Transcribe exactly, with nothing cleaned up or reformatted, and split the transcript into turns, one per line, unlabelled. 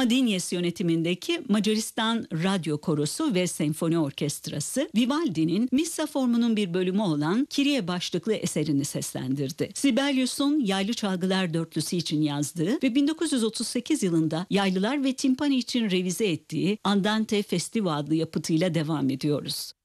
Comadignès yönetimindeki Macaristan Radyo Korosu ve Senfoni Orkestrası, Vivaldi'nin Missa formunun bir bölümü olan Kyrie başlıklı eserini seslendirdi. Sibelius'un Yaylı Çalgılar Dörtlüsü için yazdığı ve bin dokuz yüz otuz sekiz yılında yaylılar ve timpani için revize ettiği Andante Festivo adlı yapıtıyla devam ediyoruz.